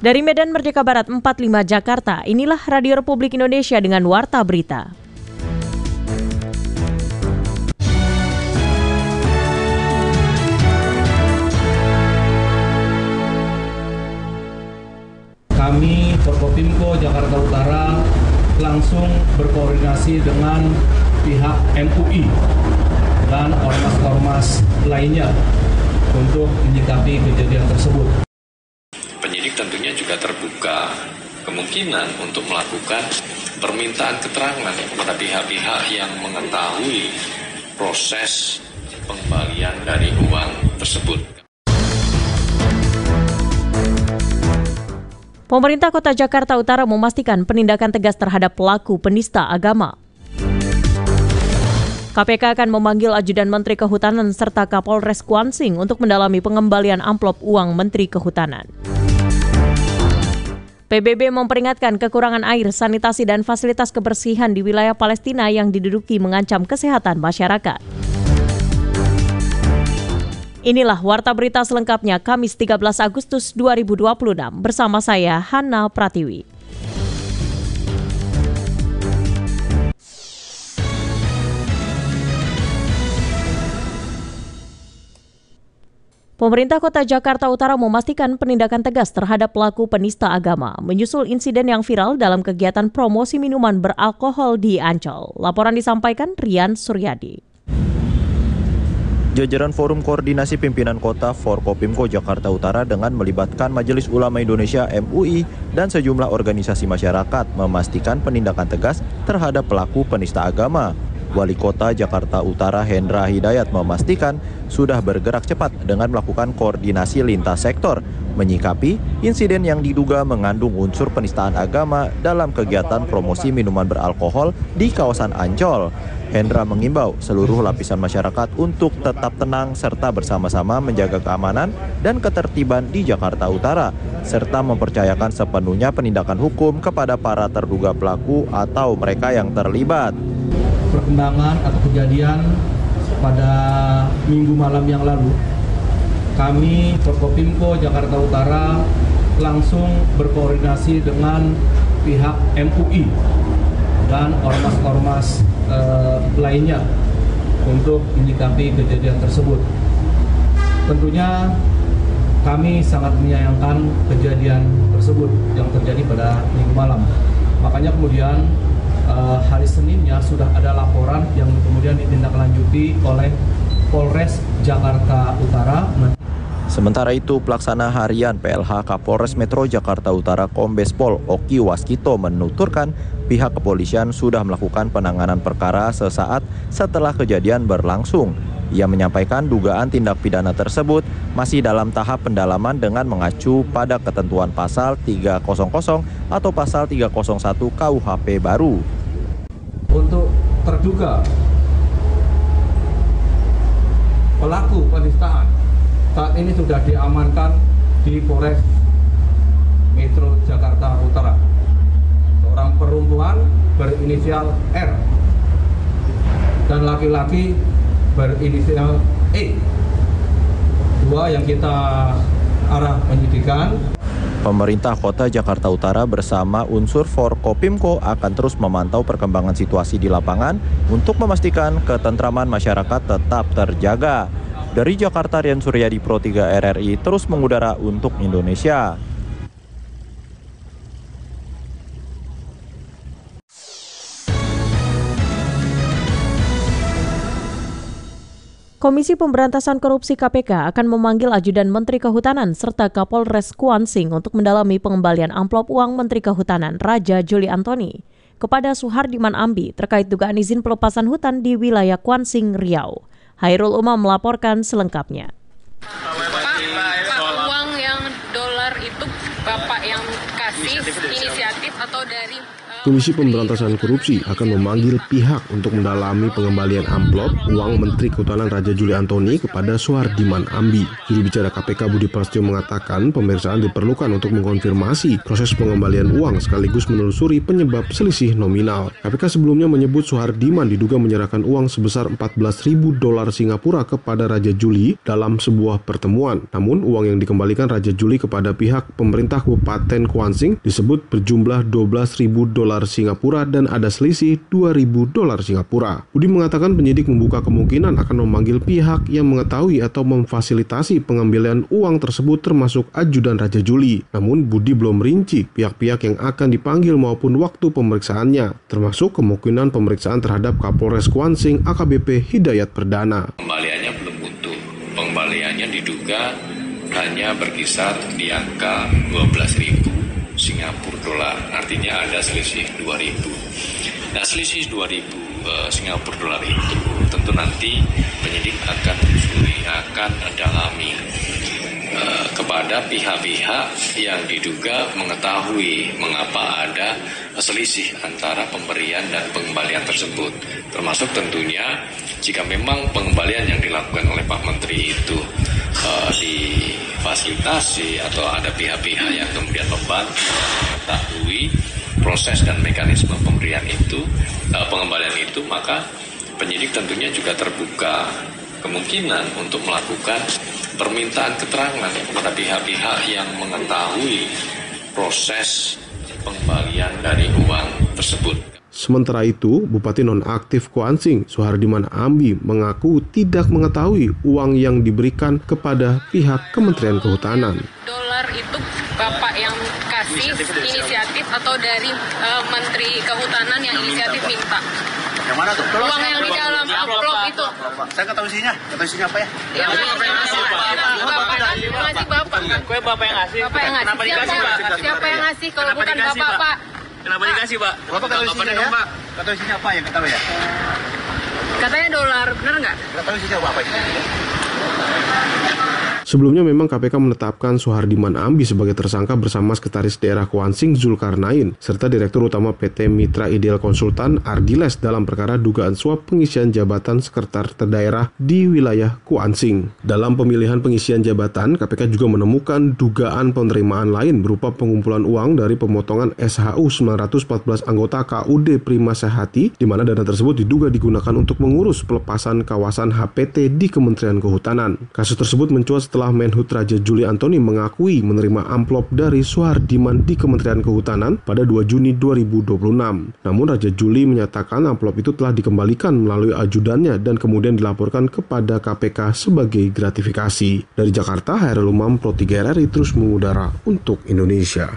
Dari Medan Merdeka Barat 45 Jakarta, inilah Radio Republik Indonesia dengan Warta Berita. Kami Forkopimko Jakarta Utara langsung berkoordinasi dengan pihak MUI dan ormas-ormas lainnya untuk menyikapi kejadian tersebut. Penyidik tentunya juga terbuka kemungkinan untuk melakukan permintaan keterangan kepada pihak-pihak yang mengetahui proses pengembalian dari uang tersebut. Pemerintah Kota Jakarta Utara memastikan penindakan tegas terhadap pelaku penista agama. KPK akan memanggil Ajudan Menteri Kehutanan serta Kapolres Kuansing untuk mendalami pengembalian amplop uang Menteri Kehutanan. PBB memperingatkan kekurangan air, sanitasi, dan fasilitas kebersihan di wilayah Palestina yang diduduki mengancam kesehatan masyarakat. Inilah Warta Berita selengkapnya Kamis 13 Agustus 2026 bersama saya Hana Pratiwi. Pemerintah Kota Jakarta Utara memastikan penindakan tegas terhadap pelaku penista agama menyusul insiden yang viral dalam kegiatan promosi minuman beralkohol di Ancol. Laporan disampaikan Rian Suryadi. Jajaran Forum Koordinasi Pimpinan Kota Forkopimko Jakarta Utara dengan melibatkan Majelis Ulama Indonesia MUI dan sejumlah organisasi masyarakat memastikan penindakan tegas terhadap pelaku penista agama. Wali Kota Jakarta Utara Hendra Hidayat memastikan sudah bergerak cepat dengan melakukan koordinasi lintas sektor menyikapi insiden yang diduga mengandung unsur penistaan agama dalam kegiatan promosi minuman beralkohol di kawasan Ancol. Hendra mengimbau seluruh lapisan masyarakat untuk tetap tenang serta bersama-sama menjaga keamanan dan ketertiban di Jakarta Utara, serta mempercayakan sepenuhnya penindakan hukum kepada para terduga pelaku atau mereka yang terlibat. Perkembangan atau kejadian pada minggu malam yang lalu, kami Forkopimko Jakarta Utara langsung berkoordinasi dengan pihak MUI dan ormas-ormas lainnya untuk menyikapi kejadian tersebut. Tentunya kami sangat menyayangkan kejadian tersebut yang terjadi pada minggu malam. Makanya kemudian hari Seninnya sudah ada laporan yang kemudian ditindaklanjuti oleh Polres Jakarta Utara. Sementara itu, pelaksana harian PLH Kapolres Metro Jakarta Utara Kombes Pol Oki Waskito menuturkan pihak kepolisian sudah melakukan penanganan perkara sesaat setelah kejadian berlangsung. Ia menyampaikan dugaan tindak pidana tersebut masih dalam tahap pendalaman dengan mengacu pada ketentuan pasal 300 atau pasal 301 KUHP baru. Untuk terduga pelaku penistaan saat ini sudah diamankan di Polres Metro Jakarta Utara. Seorang perempuan berinisial R dan laki-laki berinisial E. Dua yang kita arah penyidikan. Pemerintah Kota Jakarta Utara bersama unsur Forkopimko akan terus memantau perkembangan situasi di lapangan untuk memastikan ketentraman masyarakat tetap terjaga. Dari Jakarta, Rian Suryadi, Pro 3 RRI terus mengudara untuk Indonesia. Komisi Pemberantasan Korupsi KPK akan memanggil Ajudan Menteri Kehutanan serta Kapolres Kuansing untuk mendalami pengembalian amplop uang Menteri Kehutanan Raja Juli Antoni kepada Suhardiman Ambi terkait dugaan izin pelepasan hutan di wilayah Kuansing, Riau. Hairul Umam melaporkan selengkapnya. Pak, uang yang dolar itu Bapak yang kasih inisiatif atau dari Komisi Pemberantasan Korupsi akan memanggil pihak untuk mendalami pengembalian amplop uang Menteri Kehutanan Raja Juli Antoni kepada Suhardiman Ambi. Juru bicara KPK Budi Prasetyo mengatakan pemeriksaan diperlukan untuk mengkonfirmasi proses pengembalian uang sekaligus menelusuri penyebab selisih nominal. KPK sebelumnya menyebut Suhardiman diduga menyerahkan uang sebesar $14.000 Singapura kepada Raja Juli dalam sebuah pertemuan. Namun uang yang dikembalikan Raja Juli kepada pihak pemerintah Kabupaten Kuansing disebut berjumlah $12.000 Singapura dan ada selisih $2.000 Singapura. Budi mengatakan penyidik membuka kemungkinan akan memanggil pihak yang mengetahui atau memfasilitasi pengambilan uang tersebut termasuk ajudan Raja Juli. Namun Budi belum rinci pihak-pihak yang akan dipanggil maupun waktu pemeriksaannya, termasuk kemungkinan pemeriksaan terhadap Kapolres Kuansing AKBP Hidayat Perdana. Pengembaliannya belum utuh. Pengembaliannya diduga hanya berkisar di angka 12.000 Singapura dolar, artinya ada selisih 2.000. Nah, selisih 2.000 Singapura dolar itu tentu nanti penyidik akan telusuri, akan dalami kepada pihak-pihak yang diduga mengetahui mengapa ada selisih antara pemberian dan pengembalian tersebut. Termasuk tentunya jika memang pengembalian yang dilakukan oleh Pak Menteri itu difasilitasi atau ada pihak-pihak yang kemudian membantu mengetahui proses dan mekanisme pemberian itu, pengembalian itu, maka penyidik tentunya juga terbuka kemungkinan untuk melakukan permintaan keterangan kepada pihak-pihak yang mengetahui proses pengembalian dari uang tersebut. Sementara itu, Bupati Nonaktif Kuansing, Suhardiman Ambi, mengaku tidak mengetahui uang yang diberikan kepada pihak Kementerian Kehutanan. Dolar itu Bapak yang kasih inisiatif atau dari Menteri Kehutanan yang inisiatif minta? Yang mana tuh? Uang yang di dalam amplop itu. Saya nggak tahu isinya. Nggak tahu isinya apa ya? Yang ngasih Bapak. Kue Bapak yang ngasih. Bapak yang ngasih. Kenapa dikasih, Pak? Siapa yang ngasih kalau Kenapa bukan dikasih, Bapak, Pak? Kenapa dikasih, Pak? Bapak nggak tahu isinya ya? Nggak tahu isinya apa ya? Nggak tahu ya? Katanya dolar, benar nggak? Nggak tahu isinya apa isinya. Sebelumnya memang KPK menetapkan Suhardiman Ambi sebagai tersangka bersama Sekretaris Daerah Kuansing Zulkarnain serta Direktur Utama PT Mitra Ideal Konsultan Ardiles dalam perkara dugaan suap pengisian jabatan Sekretaris Daerah di wilayah Kuansing. Dalam pemilihan pengisian jabatan, KPK juga menemukan dugaan penerimaan lain berupa pengumpulan uang dari pemotongan SHU 914 anggota KUD Prima Sehati, di mana dana tersebut diduga digunakan untuk mengurus pelepasan kawasan HPT di Kementerian Kehutanan. Kasus tersebut mencuat setelah Menhut Raja Juli Antoni mengakui menerima amplop dari Suhardiman di Kementerian Kehutanan pada 2 Juni 2026. Namun Raja Juli menyatakan amplop itu telah dikembalikan melalui ajudannya dan kemudian dilaporkan kepada KPK sebagai gratifikasi. Dari Jakarta, Hairul Umam, Pro 3 RRI terus mengudara untuk Indonesia.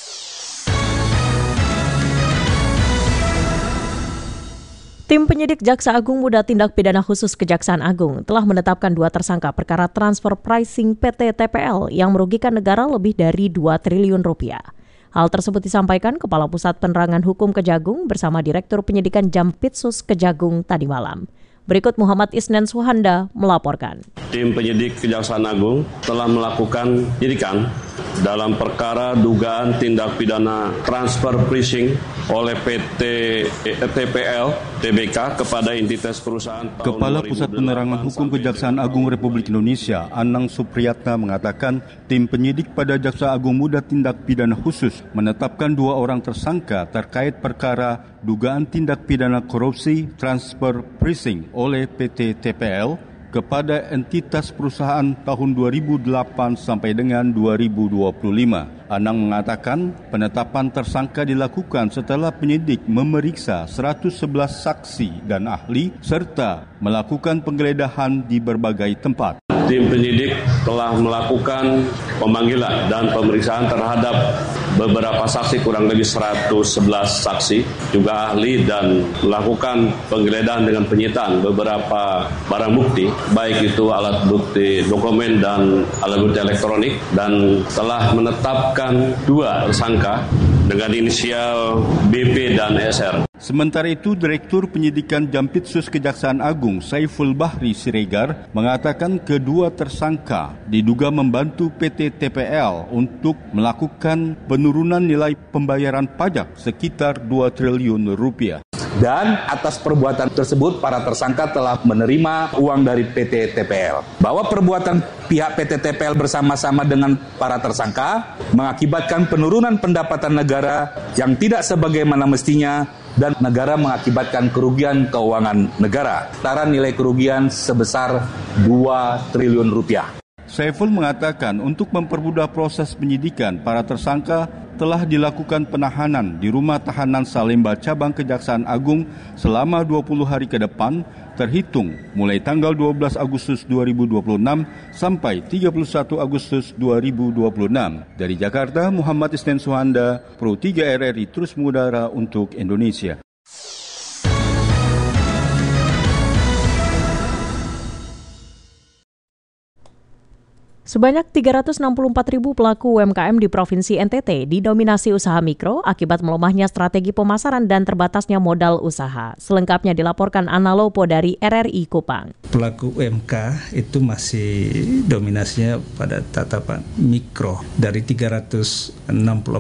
Tim penyidik Jaksa Agung Muda Tindak Pidana Khusus Kejaksaan Agung telah menetapkan 2 tersangka perkara transfer pricing PT TPL yang merugikan negara lebih dari 2 triliun rupiah. Hal tersebut disampaikan Kepala Pusat Penerangan Hukum Kejagung bersama Direktur Penyidikan Jampitsus Kejagung tadi malam. Berikut Muhammad Isnan Suhanda melaporkan. Tim penyidik Kejaksaan Agung telah melakukan penyidikan dalam perkara dugaan tindak pidana transfer pricing oleh PT TPL Tbk kepada entitas perusahaan. Kepala Pusat Penerangan Hukum Kejaksaan Agung Republik Indonesia, Anang Supriyatna mengatakan tim penyidik pada Jaksa Agung Muda Tindak Pidana Khusus menetapkan 2 orang tersangka terkait perkara dugaan tindak pidana korupsi transfer pricing oleh PT TPL kepada entitas perusahaan tahun 2008 sampai dengan 2025. Anang mengatakan penetapan tersangka dilakukan setelah penyidik memeriksa 111 saksi dan ahli serta melakukan penggeledahan di berbagai tempat. Tim penyidik telah melakukan pemanggilan dan pemeriksaan terhadap beberapa saksi, kurang lebih 111 saksi, juga ahli, dan melakukan penggeledahan dengan penyitaan beberapa barang bukti, baik itu alat bukti dokumen dan alat bukti elektronik, dan telah menetapkan 2 tersangka dengan inisial BP dan SR. Sementara itu, Direktur Penyidikan Jampitsus Kejaksaan Agung Saiful Bahri Siregar mengatakan kedua tersangka diduga membantu PT TPL untuk melakukan penurunan nilai pembayaran pajak sekitar 2 triliun rupiah. Dan atas perbuatan tersebut para tersangka telah menerima uang dari PT TPL. Bahwa perbuatan pihak PT TPL bersama-sama dengan para tersangka mengakibatkan penurunan pendapatan negara yang tidak sebagaimana mestinya dan negara mengakibatkan kerugian keuangan negara. Antara nilai kerugian sebesar 2 triliun rupiah. Saiful mengatakan untuk mempermudah proses penyidikan, para tersangka telah dilakukan penahanan di Rumah Tahanan Salemba Cabang Kejaksaan Agung selama 20 hari ke depan, terhitung mulai tanggal 12 Agustus 2026 sampai 31 Agustus 2026. Dari Jakarta, Muhammad Isnen Suhanda, Pro 3 RRI terus mengudara untuk Indonesia. Sebanyak 364.000 pelaku UMKM di Provinsi NTT didominasi usaha mikro akibat melemahnya strategi pemasaran dan terbatasnya modal usaha. Selengkapnya dilaporkan Ana Lopo dari RRI Kupang. Pelaku UMK itu masih dominasinya pada tatapan mikro. Dari 364.000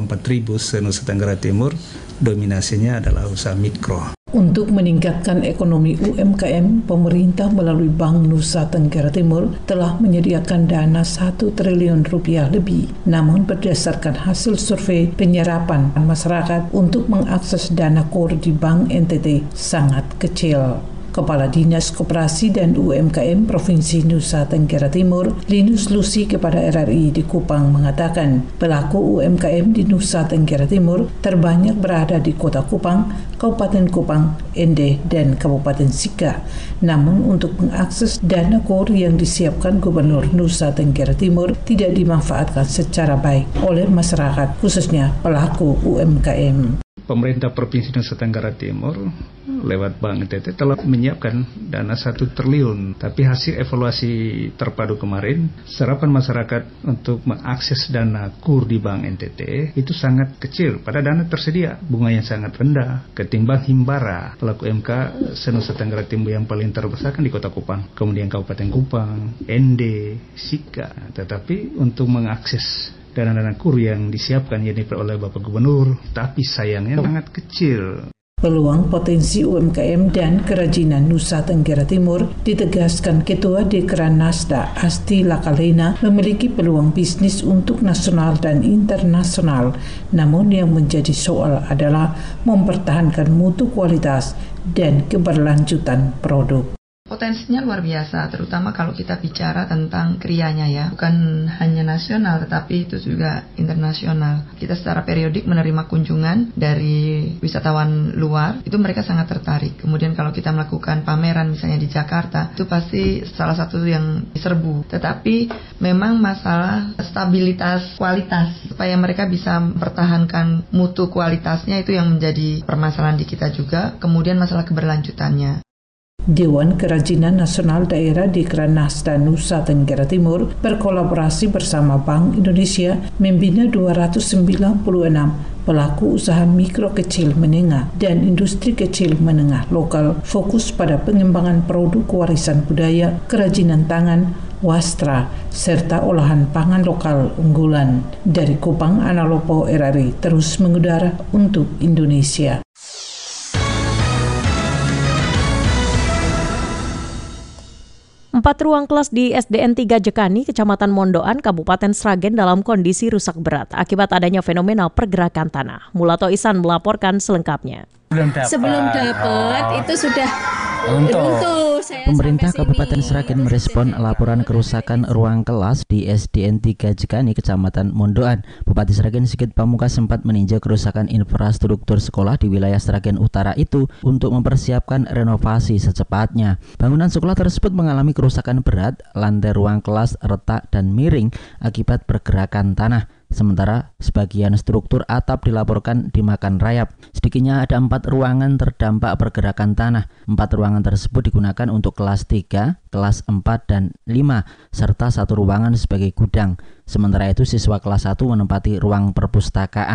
se-Nusa Tenggara Timur, dominasinya adalah usaha mikro. Untuk meningkatkan ekonomi UMKM, pemerintah melalui Bank Nusa Tenggara Timur telah menyediakan dana 1 triliun rupiah lebih. Namun berdasarkan hasil survei penyerapan masyarakat untuk mengakses dana KUR di Bank NTT sangat kecil. Kepala Dinas Koperasi dan UMKM Provinsi Nusa Tenggara Timur, Linus Lucy kepada RRI di Kupang mengatakan, pelaku UMKM di Nusa Tenggara Timur terbanyak berada di Kota Kupang, Kabupaten Kupang, Ende, dan Kabupaten Sika. Namun untuk mengakses dana KUR yang disiapkan Gubernur Nusa Tenggara Timur tidak dimanfaatkan secara baik oleh masyarakat, khususnya pelaku UMKM. Pemerintah Provinsi Nusa Tenggara Timur lewat Bank NTT telah menyiapkan dana 1 triliun. Tapi hasil evaluasi terpadu kemarin, serapan masyarakat untuk mengakses dana KUR di Bank NTT itu sangat kecil. Pada dana tersedia, bunganya sangat rendah ketimbang Himbara. Pelaku MK se-Nusa Tenggara Timur yang paling terbesar kan di Kota Kupang, kemudian Kabupaten Kupang, Ende, Sika. Tetapi untuk mengakses dana-dana KUR yang disiapkan yang oleh Bapak Gubernur, tapi sayangnya sangat kecil. Peluang potensi UMKM dan kerajinan Nusa Tenggara Timur ditegaskan Ketua Dekran Nasda Asti Lakalena memiliki peluang bisnis untuk nasional dan internasional. Namun yang menjadi soal adalah mempertahankan mutu kualitas dan keberlanjutan produk. Potensinya luar biasa, terutama kalau kita bicara tentang krianya ya. Bukan hanya nasional, tetapi itu juga internasional. Kita secara periodik menerima kunjungan dari wisatawan luar, itu mereka sangat tertarik. Kemudian kalau kita melakukan pameran misalnya di Jakarta, itu pasti salah satu yang diserbu. Tetapi memang masalah stabilitas kualitas, supaya mereka bisa mempertahankan mutu kualitasnya, itu yang menjadi permasalahan di kita juga. Kemudian masalah keberlanjutannya. Dewan Kerajinan Nasional Daerah Dekran Nasda Nusa Tenggara Timur berkolaborasi bersama Bank Indonesia membina 296 pelaku usaha mikro kecil menengah dan industri kecil menengah lokal fokus pada pengembangan produk warisan budaya, kerajinan tangan, wastra, serta olahan pangan lokal unggulan. Dari Kupang, Ana Lopo, RRI terus mengudara untuk Indonesia. Empat ruang kelas di SDN 3 Jekani, Kecamatan Mondoan, Kabupaten Sragen dalam kondisi rusak berat akibat adanya fenomena pergerakan tanah. Mulato Isan melaporkan selengkapnya. Sebelum dapat itu sudah runtuh. Pemerintah Kabupaten Sragen merespon laporan kerusakan ruang kelas di SDN 3 Jekani, Kecamatan Mondoan. Bupati Sragen Sigit Pamungkas sempat meninjau kerusakan infrastruktur sekolah di wilayah Sragen Utara itu untuk mempersiapkan renovasi secepatnya. Bangunan sekolah tersebut mengalami kerusakan berat, lantai ruang kelas retak dan miring akibat pergerakan tanah. Sementara sebagian struktur atap dilaporkan dimakan rayap. Sedikitnya ada 4 ruangan terdampak pergerakan tanah. 4 ruangan tersebut digunakan untuk kelas 3, kelas 4, dan 5, serta 1 ruangan sebagai gudang. Sementara itu siswa kelas 1 menempati ruang perpustakaan.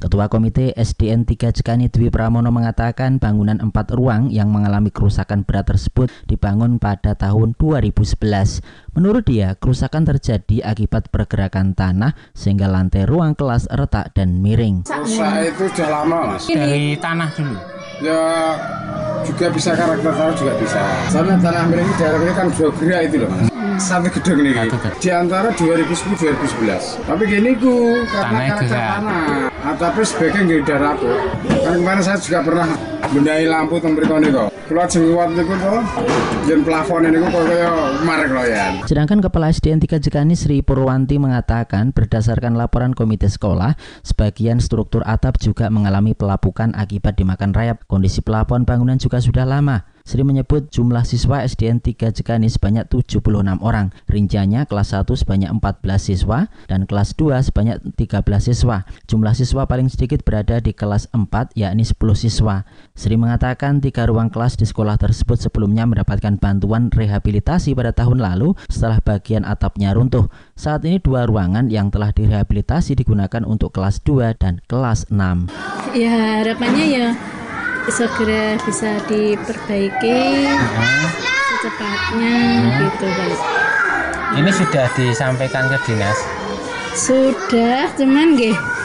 Ketua Komite SDN 3 Jekani Dwi Pramono mengatakan bangunan 4 ruang yang mengalami kerusakan berat tersebut dibangun pada tahun 2011. Menurut dia, kerusakan terjadi akibat pergerakan tanah sehingga lantai ruang kelas retak dan miring. Rusak itu sudah lama, Mas. Dari tanah dulu? Ya, juga bisa karakter tanah juga bisa. Soalnya tanah miring di daerah ini kan dua gerak itu loh, Mas. Satu gedung ini di antara 2010-2011. Tapi gini karena karakter tanah. Tapi sebagian nggak ada rapuh. Kan kemarin saya juga pernah benahi lampu tempat ini kok. Keluar jenggot itu kok, dan plafon ini kok kayak marek loh ya. Sedangkan Kepala SDN 3 Jekani Sri Purwanti mengatakan berdasarkan laporan komite sekolah, sebagian struktur atap juga mengalami pelapukan akibat dimakan rayap. Kondisi pelafon bangunan juga sudah lama. Sri menyebut jumlah siswa SDN 3 Jekani sebanyak 76 orang. Rinciannya kelas 1 sebanyak 14 siswa dan kelas 2 sebanyak 13 siswa. Jumlah siswa paling sedikit berada di kelas 4 yakni 10 siswa. Sri mengatakan 3 ruang kelas di sekolah tersebut sebelumnya mendapatkan bantuan rehabilitasi pada tahun lalu setelah bagian atapnya runtuh. Saat ini 2 ruangan yang telah direhabilitasi digunakan untuk kelas 2 dan kelas 6. Ya harapannya ya segera bisa diperbaiki secepatnya gitu Pak. Ini sudah disampaikan ke dinas? Sudah, cuman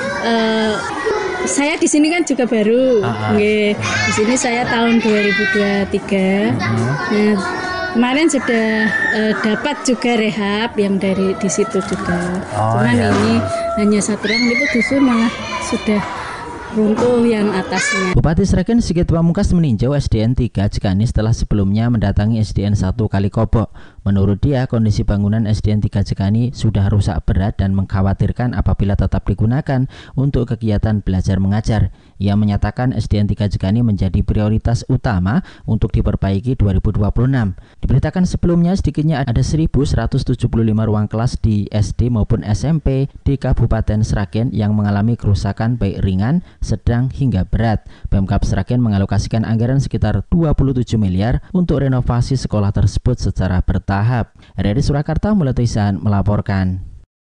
saya di sini kan juga baru. Di sini saya tahun 2023. Nah, kemarin sudah dapat juga rehab yang dari di situ juga. Cuman ini hanya 1 ruang itu justru malah sudah runtuh yang atasnya. Bupati Sragen Sigit Pamungkas meninjau SDN 3 Jekani setelah sebelumnya mendatangi SDN 1 Kalikobok. Menurut dia, kondisi bangunan SDN 3 Jekani sudah rusak berat dan mengkhawatirkan apabila tetap digunakan untuk kegiatan belajar mengajar. Ia menyatakan SDN 3 Jekani menjadi prioritas utama untuk diperbaiki 2026. Diberitakan sebelumnya sedikitnya ada 1.175 ruang kelas di SD maupun SMP di Kabupaten Sragen yang mengalami kerusakan baik ringan, sedang hingga berat. Pemkab Sragen mengalokasikan anggaran sekitar 27 miliar untuk renovasi sekolah tersebut secara bertahap. RRI Surakarta Mulai Isan melaporkan.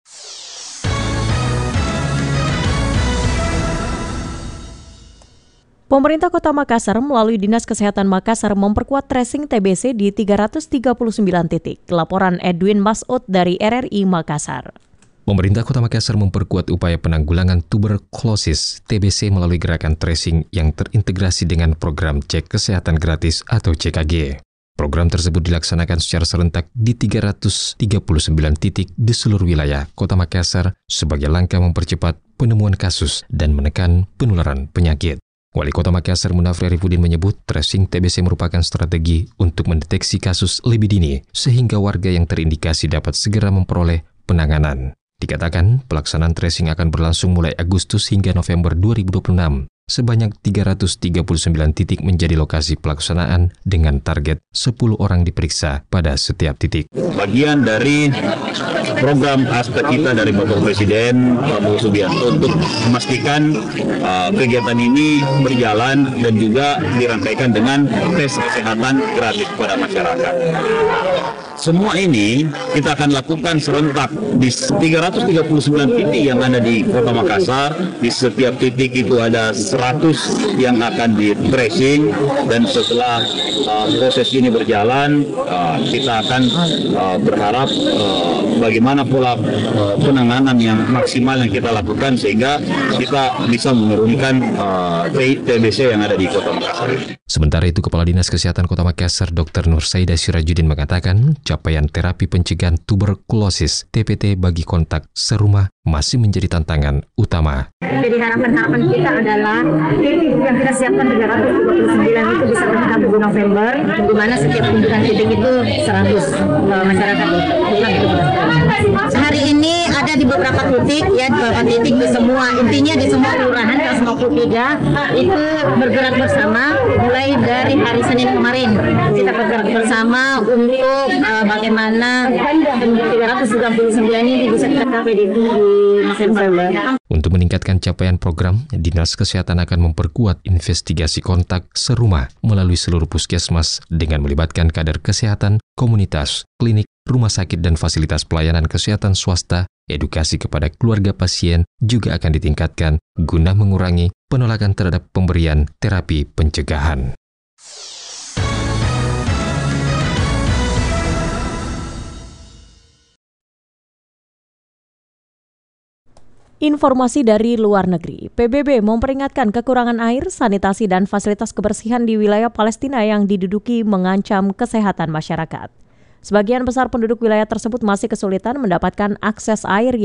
Pemerintah Kota Makassar melalui Dinas Kesehatan Makassar memperkuat tracing TBC di 339 titik. Laporan Edwin Masud dari RRI Makassar. Pemerintah Kota Makassar memperkuat upaya penanggulangan tuberkulosis TBC melalui gerakan tracing yang terintegrasi dengan program cek kesehatan gratis atau CKG. Program tersebut dilaksanakan secara serentak di 339 titik di seluruh wilayah Kota Makassar sebagai langkah mempercepat penemuan kasus dan menekan penularan penyakit. Wali Kota Makassar Munafri Arifudin menyebut tracing TBC merupakan strategi untuk mendeteksi kasus lebih dini sehingga warga yang terindikasi dapat segera memperoleh penanganan. Dikatakan pelaksanaan tracing akan berlangsung mulai Agustus hingga November 2026. Sebanyak 339 titik menjadi lokasi pelaksanaan dengan target 10 orang diperiksa pada setiap titik. Bagian dari program aspek kita dari Bapak Presiden Prabowo Subianto untuk memastikan kegiatan ini berjalan dan juga dirangkaikan dengan tes kesehatan gratis kepada masyarakat. Semua ini kita akan lakukan serentak di 339 titik yang ada di Kota Makassar. Di setiap titik itu ada 100 yang akan di tracing, dan setelah proses ini berjalan kita akan berharap bagaimana pola penanganan yang maksimal yang kita lakukan sehingga kita bisa menurunkan TBC yang ada di Kota Makassar. Sementara itu, Kepala Dinas Kesehatan Kota Makassar Dr. Nur Saida Sirajudin mengatakan capaian terapi pencegahan tuberkulosis TPT bagi kontak serumah masih menjadi tantangan utama. Jadi harapan kita adalah titik yang kita siapkan 329 itu bisa tercapai di November, di mana setiap kunjungan titik itu 100 masyarakat. Hari ini ada di beberapa titik, ya di beberapa titik di semua, intinya di semua kelurahan 153 itu bergerak bersama mulai dari hari Senin kemarin. Kita bergerak bersama untuk bagaimana 339 ini bisa kita capai di November. Untuk meningkatkan capaian program, Dinas Kesehatan akan memperkuat investigasi kontak serumah melalui seluruh puskesmas dengan melibatkan kader kesehatan, komunitas, klinik, rumah sakit, dan fasilitas pelayanan kesehatan swasta Edukasi kepada keluarga pasien juga akan ditingkatkan guna mengurangi penolakan terhadap pemberian terapi pencegahan. Informasi dari luar negeri, PBB memperingatkan kekurangan air, sanitasi, dan fasilitas kebersihan di wilayah Palestina yang diduduki mengancam kesehatan masyarakat. Sebagian besar penduduk wilayah tersebut masih kesulitan mendapatkan akses air